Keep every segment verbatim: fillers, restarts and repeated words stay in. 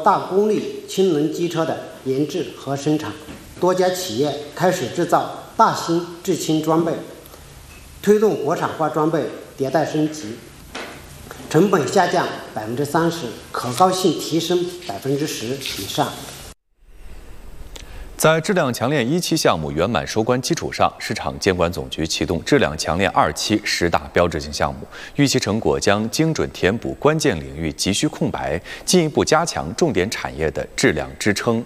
大功率氢能机车的研制和生产，多家企业开始制造大型制氢装备，推动国产化装备迭代升级，成本下降百分之三十，可靠性提升百分之十以上。 在质量强链一期项目圆满收官基础上，市场监管总局启动质量强链二期十大标志性项目，预期成果将精准填补关键领域急需空白，进一步加强重点产业的质量支撑。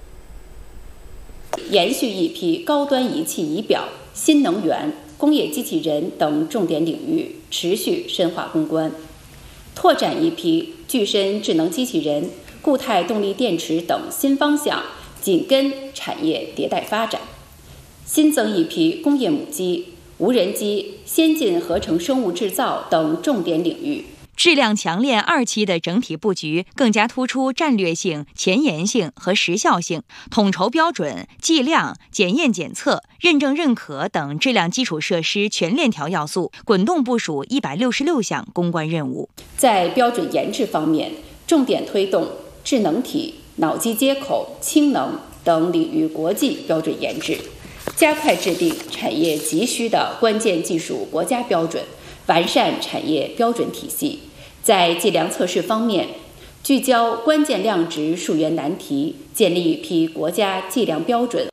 延续一批高端仪器仪表、新能源、工业机器人等重点领域持续深化攻关，拓展一批具身智能机器人、固态动力电池等新方向。紧跟产业迭代发展，新增一批工业母机、无人机、先进合成生物制造等重点领域。 质量强链二期的整体布局更加突出战略性、前沿性和时效性，统筹标准、计量、检验检测、认证认可等质量基础设施全链条要素，滚动部署一百六十六项攻关任务。 在标准研制方面，重点推动智能体、脑机接口、氢能等领域国际标准研制，加快制定产业急需的关键技术国家标准，完善产业标准体系。在计量测试方面，聚焦关键量值溯源难题，建立一批国家计量标准。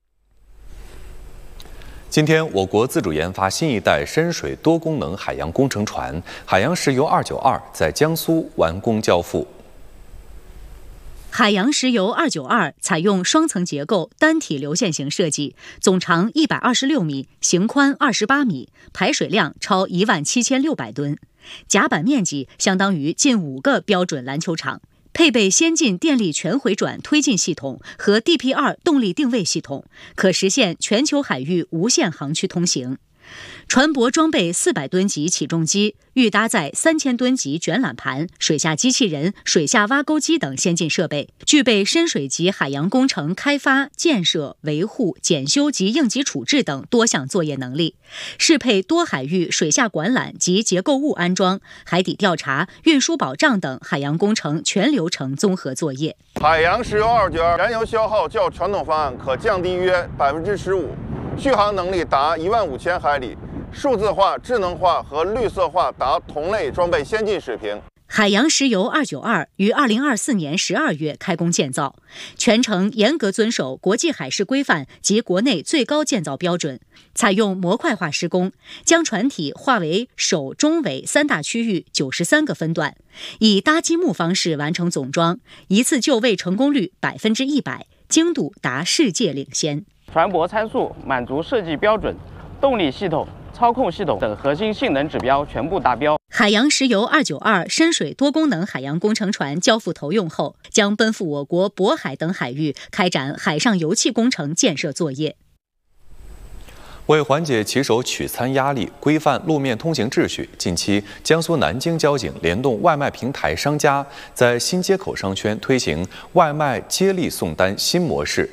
今天，我国自主研发新一代深水多功能海洋工程船“海洋石油二九二”在江苏完工交付。 海洋石油二九二采用双层结构单体流线型设计，总长一百二十六米，型宽二十八米，排水量超一万七千六百吨，甲板面积相当于近五个标准篮球场，配备先进电力全回转推进系统和 D P 二 动力定位系统，可实现全球海域无限航区通行。船舶装备四百吨级起重机，预搭载三千吨级卷缆盘、水下机器人、水下挖沟机等先进设备，具备深水级海洋工程开发、建设、维护、检修及应急处置等多项作业能力，适配多海域水下管缆及结构物安装、海底调查、运输保障等海洋工程全流程综合作业。 海洋石油二九二燃油消耗较传统方案可降低约百分之十五。续航能力达一万五千海里，数字化、智能化和绿色化达同类装备先进水平。 海洋石油二九二于二零二四年十二月开工建造，全程严格遵守国际海事规范及国内最高建造标准，采用模块化施工，将船体划为首、中、尾三大区域九十三个分段，以搭积木方式完成总装，一次就位成功率百分之一百，精度达世界领先。 船舶参数满足设计标准，动力系统、操控系统等核心性能指标全部达标。 海洋石油二九二深水多功能海洋工程船交付投用后，将奔赴我国渤海等海域开展海上油气工程建设作业。 为缓解骑手取餐压力，规范路面通行秩序，近期江苏南京交警联动外卖平台商家，在新街口商圈推行外卖接力送单新模式。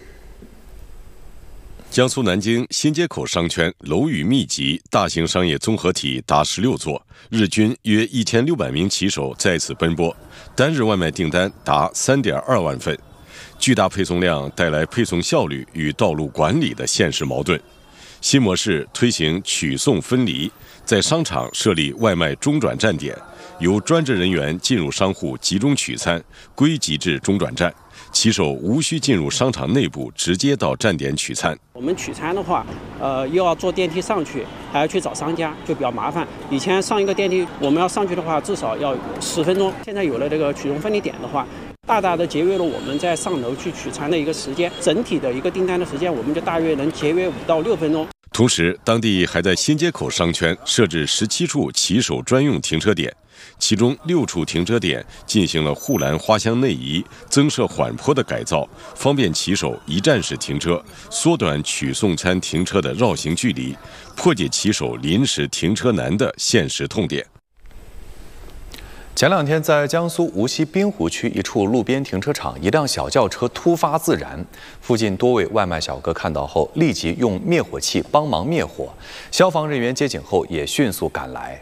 江苏南京新街口商圈楼宇密集，大型商业综合体达十六座，日均约一千六百名骑手在此奔波，单日外卖订单达三点二万份。巨大配送量带来配送效率与道路管理的现实矛盾。新模式推行取送分离，在商场设立外卖中转站点，由专职人员进入商户集中取餐，归集至中转站。骑手无需进入商场内部，直接到站点取餐。 我们取餐的话，呃，又要坐电梯上去，还要去找商家，就比较麻烦。以前上一个电梯，我们要上去的话，至少要十分钟。现在有了这个取送分离点的话，大大的节约了我们在上楼去取餐的一个时间，整体的一个订单的时间，我们就大约能节约五到六分钟。 同时，当地还在新街口商圈设置十七处骑手专用停车点。其中六处停车点进行了护栏花箱内移、增设缓坡的改造，方便骑手一站式停车，缩短取送餐停车的绕行距离，破解骑手临时停车难的现实痛点。 前两天，在江苏无锡滨湖区一处路边停车场，一辆小轿车突发自燃，附近多位外卖小哥看到后，立即用灭火器帮忙灭火，消防人员接警后也迅速赶来。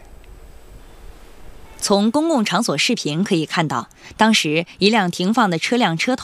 从公共场所视频可以看到，当时一辆停放的车辆车头